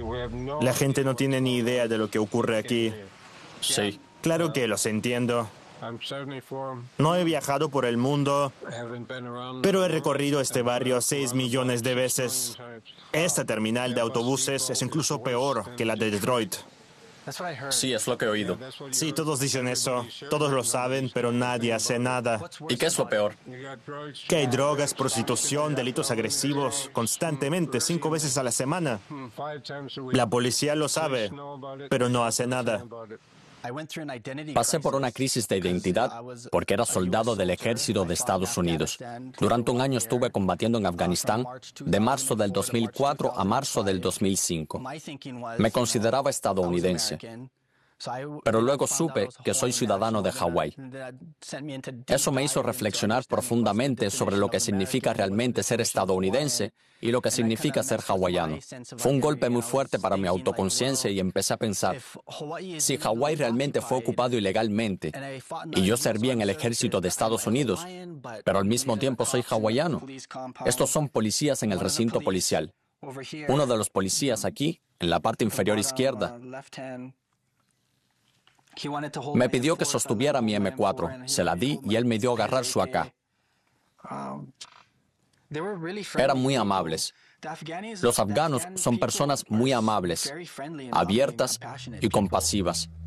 La gente no tiene ni idea de lo que ocurre aquí. Sí. Claro que los entiendo. No he viajado por el mundo, pero he recorrido este barrio 6 millones de veces. Esta terminal de autobuses es incluso peor que la de Detroit. Sí, es lo que he oído. Sí, todos dicen eso, todos lo saben, pero nadie hace nada. ¿Y qué es lo peor? Que hay drogas, prostitución, delitos agresivos, constantemente, 5 veces a la semana. La policía lo sabe, pero no hace nada. Pasé por una crisis de identidad porque era soldado del ejército de Estados Unidos. Durante un año estuve combatiendo en Afganistán, de marzo del 2004 a marzo del 2005. Me consideraba estadounidense, pero luego supe que soy ciudadano de Hawái. Eso me hizo reflexionar profundamente sobre lo que significa realmente ser estadounidense y lo que significa ser hawaiano. Fue un golpe muy fuerte para mi autoconciencia y empecé a pensar, si Hawái realmente fue ocupado ilegalmente y yo servía en el ejército de Estados Unidos, pero al mismo tiempo soy hawaiano. Estos son policías en el recinto policial. Uno de los policías aquí, en la parte inferior izquierda, me pidió que sostuviera mi M4. Se la di y él me dio a agarrar su AK. Eran muy amables. Los afganos son personas muy amables, abiertas y compasivas.